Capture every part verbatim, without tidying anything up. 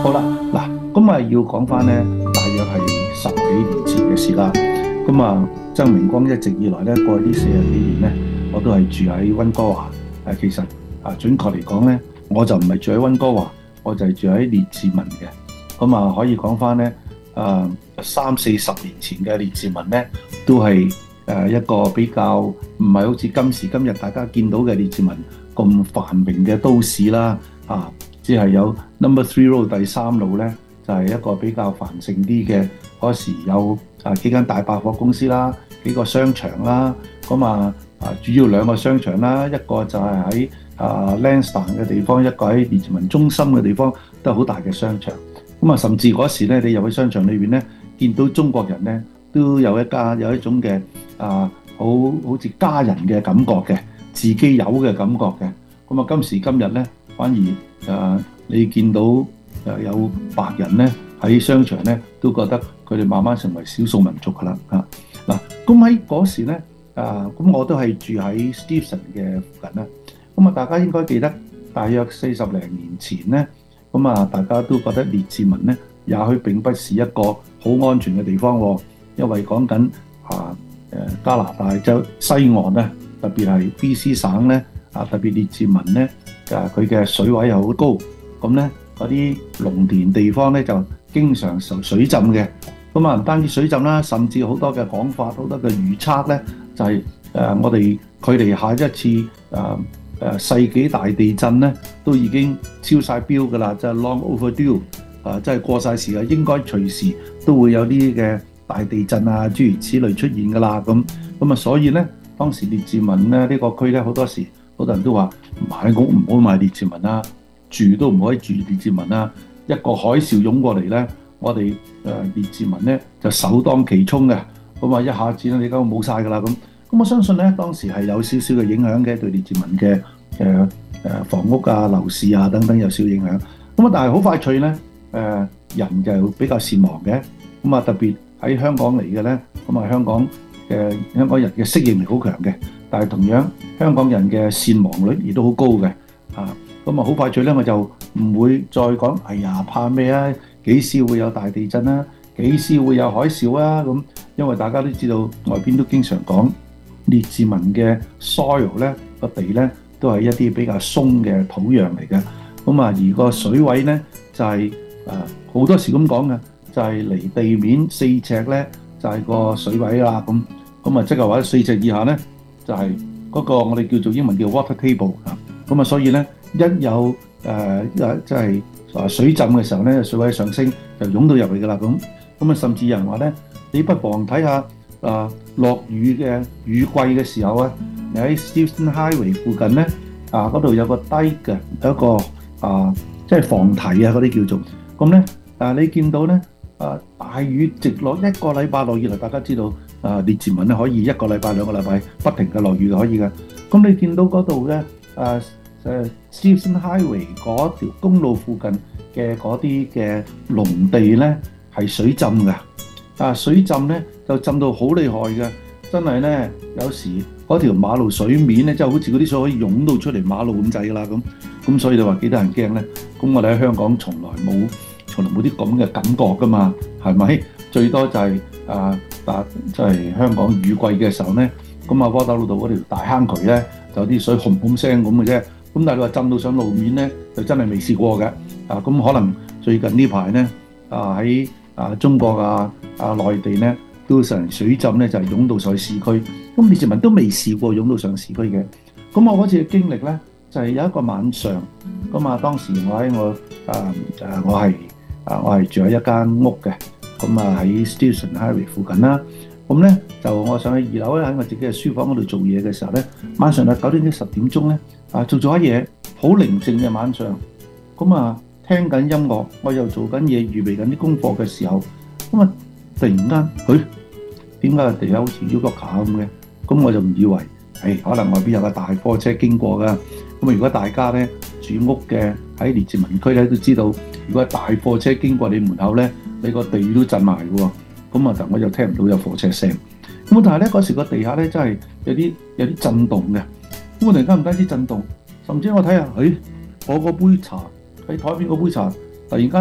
好啦，嗱，咁啊要講翻咧，大約係十幾年前嘅事啦。咁啊，曾明光一直以來咧，過去呢四十幾年咧，我都係住喺溫哥華。誒，其實啊，準確嚟講咧，我就唔係住喺溫哥華，我就係住喺列治文嘅。咁啊，可以講翻咧，誒三四十年前嘅列治文咧，都係誒一個比較唔係好似今時今日大家見到嘅列治文咁繁榮嘅都市啦。啊！只係有 Number Three Road 第三路咧，就係、是、一個比較繁盛啲嘅。嗰時有啊幾間大百貨公司啦，幾個商場啦。咁啊啊主要兩個商場啦，一個就係喺啊 Lansdowne 嘅地方，一個喺列治文中心嘅地方，都係好大嘅商場。咁啊，甚至嗰時咧，你入去商場裏邊咧，見到中國人咧，都有一家有一種嘅啊好好似家人嘅感覺嘅，自己有嘅感覺嘅。咁啊，今時今日咧，反而誒、呃、你見到誒有白人咧喺商場咧，都覺得佢哋慢慢成為少數民族㗎啦嚇嗱。咁喺嗰時咧，啊咁我都係住喺 Steveston 嘅附近啦。咁啊，大家應該記得，大約四十零年前咧，咁啊大家都覺得列治文咧，也許並不是一個好安全嘅地方喎，因為講緊啊誒加拿大州西岸咧，特別係 B C 省咧。啊，特別列治文咧，啊佢嘅水位又好高，咁咧嗰啲農田地方咧就經常受水浸嘅。咁啊唔單止水浸啦，甚至好多嘅講法、好多嘅預測咧，就係、是、誒、呃、我哋距離下一次誒誒、呃、世紀大地震咧，都已經超晒標㗎啦，就係、是、long overdue 啊，即係過晒時啊，應該隨時都會有啲嘅大地震啊，諸如此類出現㗎啦。咁咁啊，所以咧當時列治文咧呢、這個區咧好多時。好多人都話買屋唔好買列治文啦，住都唔可以住列治文啦。一個海嘯湧過嚟咧，我哋誒列治文咧就首當其衝嘅。咁啊一下子咧，你而家冇晒㗎啦咁。咁我相信咧，當時係有少少嘅影響嘅，對列治文嘅誒誒房屋啊、樓市啊等等有少少影響。咁啊，但係好快脆咧，誒、呃、人就比較善忘嘅。咁啊，特別喺香港嚟嘅咧，咁啊香港嘅香港人嘅適應力好強嘅。但係同樣香港人嘅善忘率亦都好高嘅，啊，咁啊好快脆咧，我就唔會再講，哎呀怕咩啊？幾時會有大地震啊？幾時會有海嘯啊？咁因為大家都知道外邊都經常講列治文嘅 soil 咧個地咧都係一啲比較鬆嘅土壤嚟嘅，咁啊而個水位咧就係誒好多時咁講嘅，就係、是、離地面四尺咧就係、是、個水位啦，咁咁啊即係話四尺以下咧。就係嗰個我哋叫做英文叫 water table 啊，咁啊所以咧一有誒誒即係啊水浸嘅時候咧，水位上升就湧到入去㗎啦，咁咁啊甚至有人話咧，你不妨睇下啊落雨嘅雨季嘅時候啊，你喺 Steveston Highway 附近咧啊嗰度有個低嘅有一個啊即係防堤啊嗰啲叫做，咁咧啊你見到咧啊大雨直落一個禮拜落雨嚟，大家知道。啊，列治文咧可以一個禮拜兩個禮拜不停嘅落雨就可以嘅。咁你見到嗰度咧，誒誒 Steveston Highway 嗰條公路附近嘅嗰啲嘅農地咧係水浸嘅。啊，水浸咧就浸到好厲害嘅，真係咧有時嗰條馬路水面咧，即係好似嗰啲水可以湧到出嚟馬路咁滯㗎啦咁。咁所以你話幾多人驚咧？咁我哋喺香港從來冇從來冇啲咁嘅感覺㗎嘛，係咪？最多就係、是、啊。但即係香港雨季嘅時候咧，咁啊窩打老道嗰條大坑渠咧，就有啲水轟轟聲咁嘅啫。咁但係你話浸到上路面咧，就真係未試過嘅。啊，咁可能最近呢排咧，啊喺啊中國啊啊內地咧，都成水浸咧，就係、是、湧到上市區。咁列治文都未試過湧到上市區嘅。咁我嗰次嘅經歷咧，就係、是、有一個晚上，咁啊當時我喺我啊啊我係啊我係住喺一間屋嘅。咁啊喺 Steveston Highway 附近啦，咁咧就我上去二樓咧，喺我自己嘅書房嗰度做嘢嘅時候咧，晚上啊九點幾十點鐘咧啊做咗下嘢，好寧靜嘅晚上，咁啊聽緊音樂，我又做緊嘢，預備緊啲功課嘅時候，咁啊突然間，佢點解個地下好似喐喐下咁嘅？咁我就唔以為，誒可能外邊有個大貨車經過㗎。咁啊如果大家咧住屋嘅喺列治文區咧都知道，如果大貨車經過你門口咧，你個地都震埋嘅喎，咁啊，但我又聽唔到有火車聲。咁但係咧嗰時個地下咧真係有啲有啲震動嘅。咁我突然間唔單止震動，甚至我睇下，誒、哎，我個杯茶喺台邊個杯茶突然間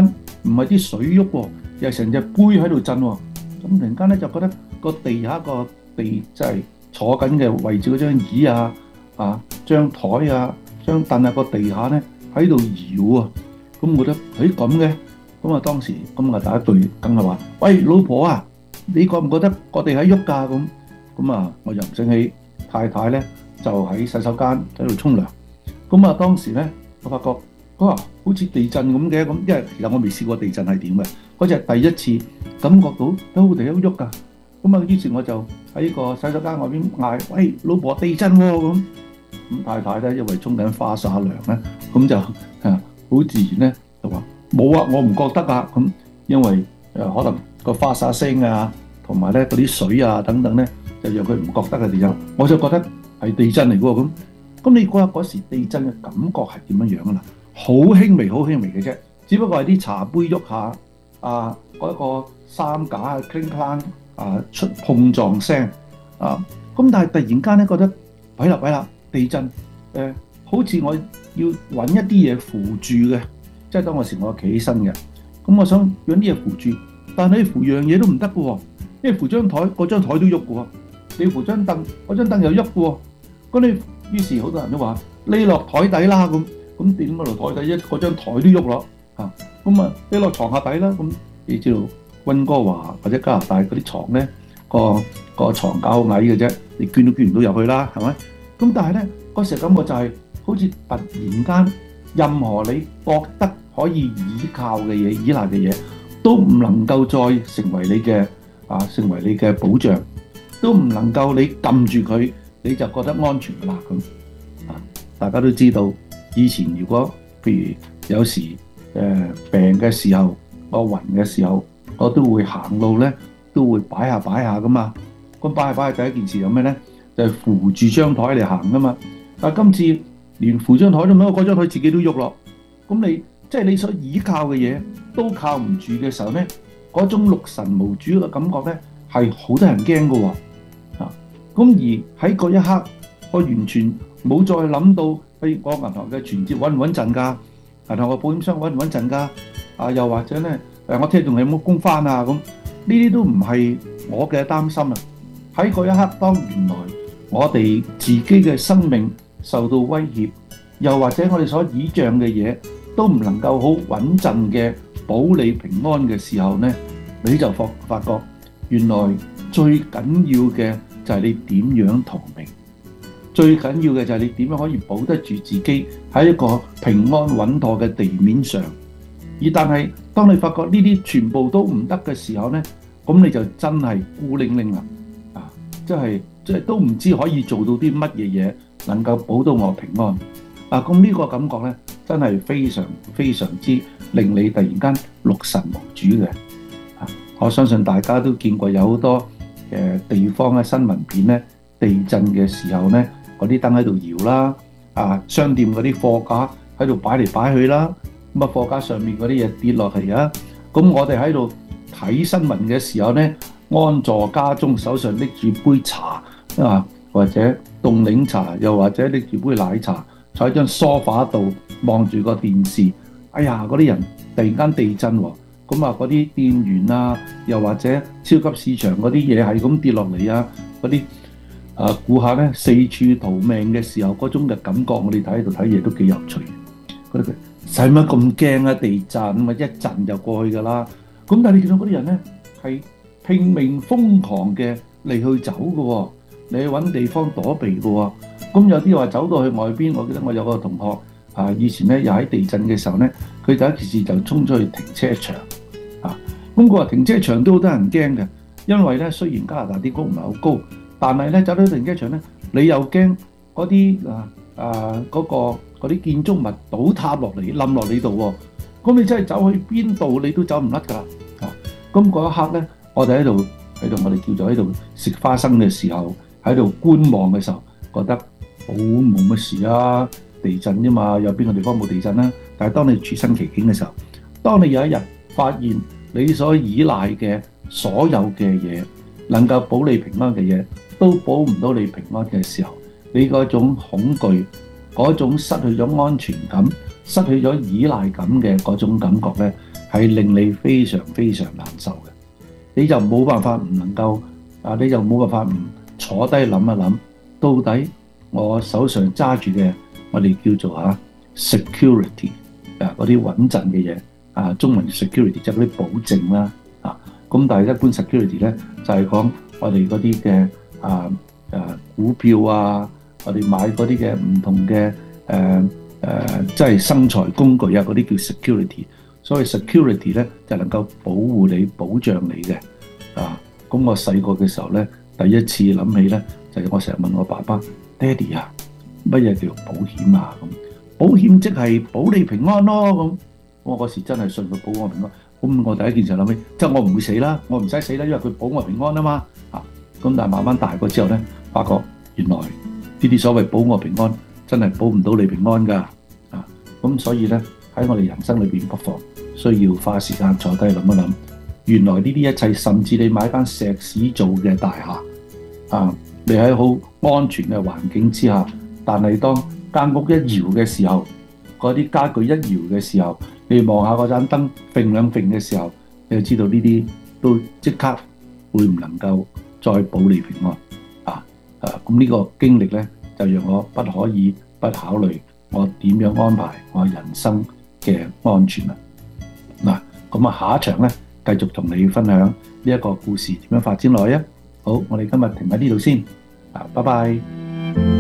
唔係啲水喐喎，又係成隻杯喺度震喎。咁突然間咧就覺得個地下個地即係坐緊嘅位置嗰張椅啊、啊張台啊、張凳啊個地下咧喺度搖啊。咁我覺得誒咁嘅，咁啊當時咁啊大家對梗係話：喂老婆啊，你覺唔覺得個地喺喐㗎？咁咁啊我又唔醒起，太太咧就喺洗手間喺度沖涼。咁啊當時咧我發覺哇好似地震咁嘅，咁因為其實我未試過地震係點嘅，嗰隻係第一次感覺到都地喺喐㗎。咁啊於是我就喺個洗手間外邊嗌：喂老婆地震喎！咁咁太太咧因為沖緊花灑涼咧，咁就啊好自然咧就話冇啊，我唔覺得啊。咁因為誒可能個花灑聲啊，同埋咧嗰啲水啊等等咧，就讓佢唔覺得嘅地震。我就覺得係地震嚟嘅喎。咁咁你覺得嗰時地震嘅感覺係點樣樣啊？啦，好輕微，好輕微嘅啫，只不過係啲茶杯喐下啊，嗰、嗰個衫架啊 cling clang 啊出碰撞聲啊。咁但係突然間咧覺得喂啦喂啦地震誒、呃，好似我要揾一啲嘢扶住嘅，即係當我時我企起身嘅，咁我想揾啲嘢扶住，但係你扶樣嘢都唔得嘅喎，因為扶張台嗰張台都喐嘅喎，你扶張凳嗰張凳又喐嘅喎，咁你於是好多人都話匿落台底啦咁，咁點解落台底一嗰張台都喐咯嚇？咁啊匿落床下底啦咁，你知道溫哥華或者加拿大嗰啲床咧個個牀架好矮嘅啫，你捐都捐唔到入去啦，係咪？咁但係咧嗰時感覺就係、是、好似突然間，任何你覺得可以依靠嘅嘢、依賴嘅嘢，都唔能夠再成為你嘅啊，成為你嘅保障，都唔能夠你撳住佢，你就覺得安全啦咁啊！大家都知道，以前如果譬如有時誒、呃、病嘅時候，我暈嘅時候，我都會行路咧，都會擺下擺下噶嘛。咁擺下擺下第一件事有咩咧？就係、是、扶住張台嚟行噶嘛。但係今次連扶張台都唔得，嗰張台自己都喐咯。咁你即係你所依靠嘅嘢都靠唔住嘅時候咧，嗰種六神無主嘅感覺咧係好得人驚噶喎。啊，咁而喺嗰一刻，我完全冇再諗到，譬如我銀行嘅存摺穩唔穩陣㗎？銀行嘅保險箱穩唔穩陣㗎？啊，又或者咧誒，我聽日仲有冇工返啊？咁呢啲都唔係我嘅擔心啊。喺嗰一刻，當原來我哋自己嘅生命受到威脅，又或者我哋所倚仗嘅嘢都唔能夠好穩陣嘅保你平安嘅時候呢，你就發發覺原來最緊要嘅就係你點樣逃命，最緊要嘅就係你點樣可以保得住自己喺一個平安穩妥嘅地面上。而但係當你發覺呢啲全部都唔得嘅時候呢，咁你就真係孤零零啦，啊，即係即係都唔知可以做到啲乜嘢嘢能夠保到我平安啊！咁呢個感覺咧，真係非常非常之令你突然間六神無主嘅啊！我相信大家都見過有好多誒地方嘅新聞片咧，地震嘅時候咧，嗰啲燈喺度搖啦，啊商店嗰啲貨架喺度擺嚟擺去啦，咁啊貨架上面嗰啲嘢跌落嚟啊！咁我哋喺度睇新聞嘅時候咧，安坐家中，手上拎住杯茶啊，或者凍檸茶，又或者拎住杯奶茶，坐喺張梳化度望住個電視。哎呀，嗰啲人突然間地震喎，咁啊嗰啲店員啊，又或者超級市場嗰啲嘢係咁跌落嚟啊，嗰啲啊顧客咧四處逃命嘅時候嗰種嘅感覺，我哋睇喺度睇嘢都幾有趣。覺得佢使乜咁驚啊？地震咁啊一陣就過去㗎啦。咁但係你見到嗰啲人咧係拼命瘋狂嘅嚟去走嘅喎，你去揾地方躲避嘅喎。咁有啲話走到去外邊，我記得我有個同學啊，以前咧又喺地震嘅時候咧，佢第一件事就衝出去停車場啊。咁佢話停車場都好多人驚嘅，因為咧雖然加拿大啲屋唔係好高，但係咧走到停車場咧，你又驚嗰啲啊啊嗰個嗰啲建築物倒塌落嚟冧落你度喎。咁你真係走去邊度你都走唔甩㗎啦啊！咁嗰一刻咧，我哋喺度喺度，我哋叫做喺度食花生嘅時候，喺度觀望嘅時候，覺得好冇乜事啊，地震啫嘛，有邊個地方冇地震啊？但係當你處身其境嘅時候，當你有一日發現你所依賴嘅所有嘅嘢，能夠保你平安嘅嘢，都保唔到你平安嘅時候，你嗰種恐懼嗰種失去咗安全感、失去咗依賴感嘅嗰種感覺咧，係令你非常非常難受嘅。你就冇辦法唔能夠啊，你就冇辦法唔坐低諗一諗，到底我手上揸住嘅我哋叫做嚇 security 啊，嗰啲穩陣嘅嘢啊，中文 security 即係嗰啲保證啦啊。咁但係一般 security 咧就係講我哋嗰啲嘅啊誒股票啊，我哋買嗰啲嘅唔同嘅誒誒即係生財工具啊，嗰啲叫 security。所以 security 咧就能夠保護你、保障你嘅啊。咁我細個嘅時候咧，第一次諗起咧就係我成日問我爸爸：爹哋啊，乜嘢叫保險啊？咁保險即係保你平安咯。咁我嗰時真係信佢保我平安。咁我第一件事諗起，即係我唔會死啦，我唔使死啦，因為佢保我平安啊嘛。啊，咁但係慢慢大個之後咧，發覺原來呢啲所謂保我平安真係保唔到你平安㗎。啊，咁所以咧喺我哋人生裏邊不妨需要花時間坐低諗一諗，原來呢啲一切，甚至你買間石屎做嘅大廈，啊，你喺好安全嘅環境之下，但係當間屋一搖嘅時候，嗰啲家具一搖嘅時候，你望下嗰盞燈揈兩揈嘅時候，你就知道呢啲都即刻會唔能夠再保你平安啊！啊，咁呢個經歷咧，就讓我不可以不考慮我點樣安排我人生嘅安全啦。嗱，咁啊，下一場咧，繼續同你分享呢一個故事點樣發展落去啊！好，我哋今日停喺呢度先，啊，拜拜。